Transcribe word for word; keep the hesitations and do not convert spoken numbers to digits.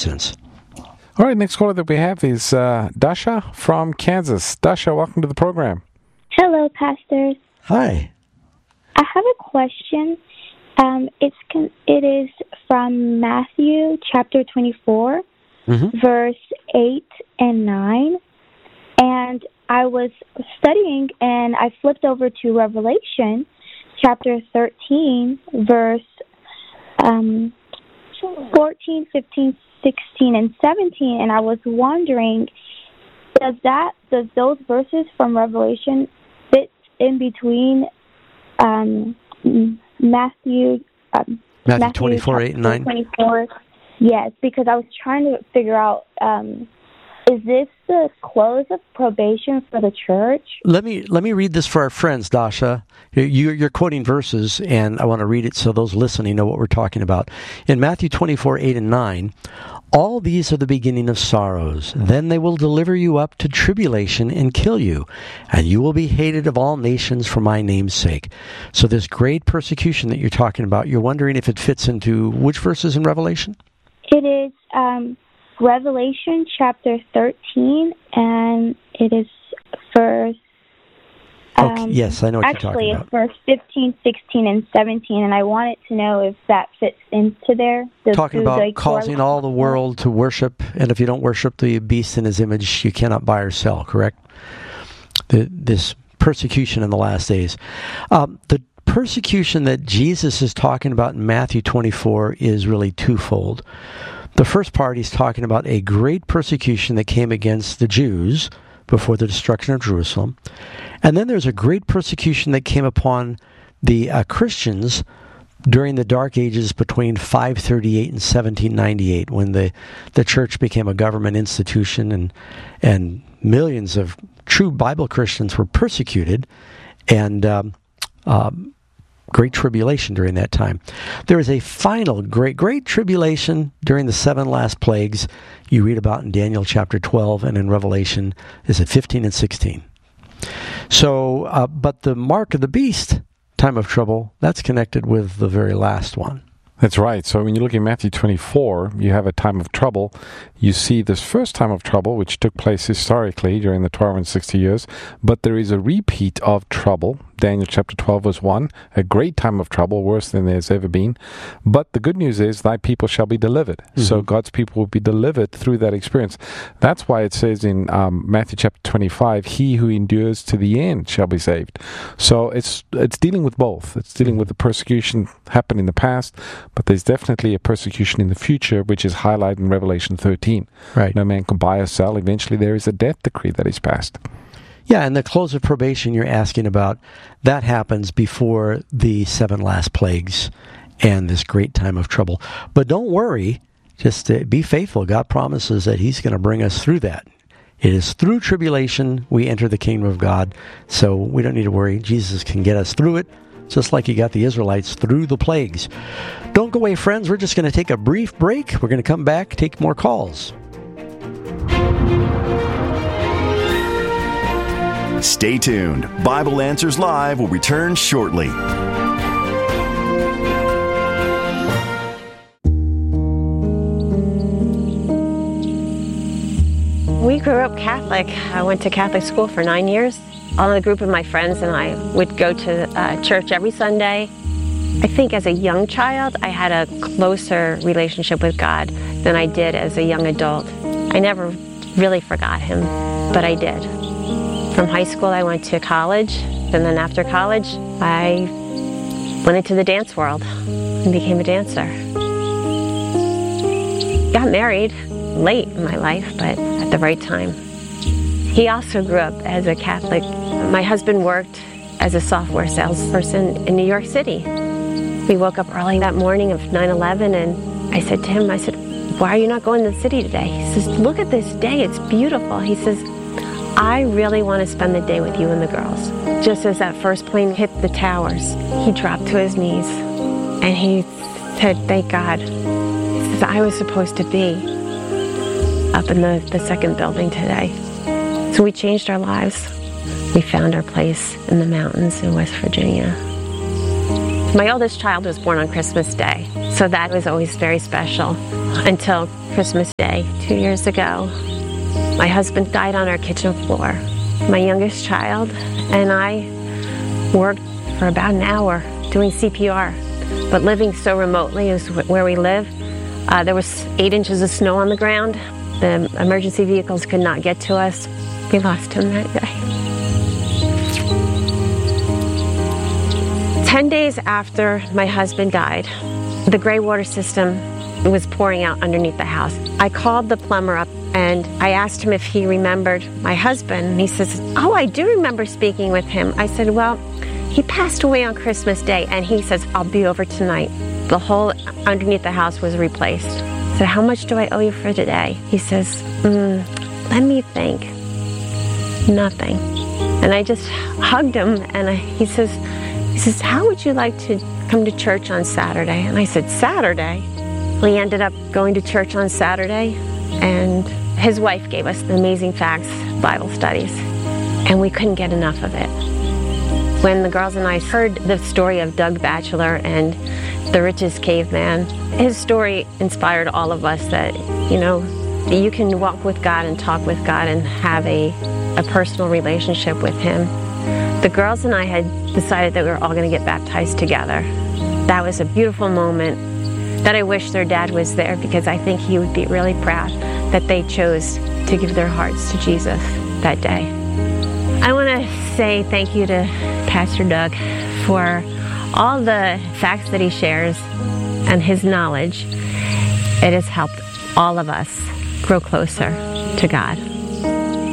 sense. All right, next caller that we have is uh, Dasha from Kansas. Dasha, welcome to the program. Hello, pastors. Hi. I have a question. Um, it's con- it is from Matthew chapter twenty-four, mm-hmm. verse eight and nine. And I was studying, and I flipped over to Revelation chapter thirteen, verse um, fourteen, fifteen, sixteen, and seventeen. And I was wondering, does that does those verses from Revelation fit in between um, Matthew, um, Matthew, Matthew twenty-four, eight and nine? twenty-four, yes, because I was trying to figure out, um, is this the close of probation for the church? Let me let me read this for our friends, Dasha. You, you're quoting verses, and I want to read it so those listening know what we're talking about. In Matthew twenty-four, eight and nine, all these are the beginning of sorrows. Then they will deliver you up to tribulation and kill you, and you will be hated of all nations for my name's sake. So this great persecution that you're talking about, you're wondering if it fits into which verses in Revelation? It is um, Revelation chapter thirteen, and it is verse... Um, okay, yes, I know what actually, you're talking about. Actually, it's verse fifteen, sixteen, and seventeen, and I wanted to know if that fits into there. The talking about causing all the world to worship, and if you don't worship the beast in his image, you cannot buy or sell, correct? The, this persecution in the last days. Um, the persecution that Jesus is talking about in Matthew twenty-four is really twofold. The first part, he's talking about a great persecution that came against the Jews before the destruction of Jerusalem. And then there's a great persecution that came upon the uh, Christians during the Dark Ages between five thirty-eight and seventeen ninety-eight, when the, the church became a government institution and and millions of true Bible Christians were persecuted, and um, um, great tribulation during that time. There is a final great, great tribulation during the seven last plagues you read about in Daniel chapter twelve, and in Revelation, is it fifteen and sixteen. So, uh, but the mark of the beast, time of trouble, that's connected with the very last one. That's right. So when you look at Matthew twenty-four, you have a time of trouble. You see this first time of trouble, which took place historically during the twelve and sixty years, but there is a repeat of trouble. Daniel chapter twelve verse one, a great time of trouble, worse than there's ever been. But the good news is, thy people shall be delivered. Mm-hmm. So God's people will be delivered through that experience. That's why it says in um, Matthew chapter twenty-five, he who endures to the end shall be saved. So it's it's dealing with both. It's dealing with the persecution happened in the past, but there's definitely a persecution in the future, which is highlighted in Revelation thirteen. Right. No man can buy or sell. Eventually there is a death decree that is passed. Yeah, and the close of probation you're asking about, that happens before the seven last plagues and this great time of trouble. But don't worry, just uh, be faithful. God promises that he's going to bring us through that. It is through tribulation we enter the kingdom of God, so we don't need to worry. Jesus can get us through it, just like he got the Israelites through the plagues. Don't go away, friends. We're just going to take a brief break. We're going to come back, take more calls. Stay tuned. Bible Answers Live will return shortly. We grew up Catholic. I went to Catholic school for nine years. All a group of my friends and I would go to uh, church every Sunday. I think as a young child, I had a closer relationship with God than I did as a young adult. I never really forgot him, but I did. From high school, I went to college, and then after college, I went into the dance world and became a dancer. Got married late in my life, but at the right time. He also grew up as a Catholic. My husband worked as a software salesperson in New York City. We woke up early that morning of nine eleven, and I said to him, I said, why are you not going to the city today? He says, look at this day, it's beautiful. He says, I really want to spend the day with you and the girls. Just as that first plane hit the towers, he dropped to his knees and he said, thank God. He says, I was supposed to be up in the, the second building today. So we changed our lives. We found our place in the mountains in West Virginia. My oldest child was born on Christmas Day, so that was always very special. until Christmas Day two years ago. My husband died on our kitchen floor. My youngest child and I worked for about an hour doing C P R. But living so remotely as where we live, uh, there was eight inches of snow on the ground. The emergency vehicles could not get to us. We lost him that day. Ten days after my husband died, the gray water system was pouring out underneath the house. I called the plumber up and I asked him if he remembered my husband. And he says, oh, I do remember speaking with him. I said, well, he passed away on Christmas Day. And he says, I'll be over tonight. The hole underneath the house was replaced. I said, how much do I owe you for today? He says, mm, let me think. Nothing. And I just hugged him and I, he says, he says, how would you like to come to church on Saturday? And I said, Saturday? We ended up going to church on Saturday, and his wife gave us the Amazing Facts Bible studies, and we couldn't get enough of it. When the girls and I heard the story of Doug Batchelor and the richest caveman, his story inspired all of us that, you know, you can walk with God and talk with God and have a, a personal relationship with Him. The girls and I had decided that we were all going to get baptized together. That was a beautiful moment that I wish their dad was there, because I think he would be really proud that they chose to give their hearts to Jesus that day. I want to say thank you to Pastor Doug for all the facts that he shares and his knowledge. It has helped all of us grow closer to God.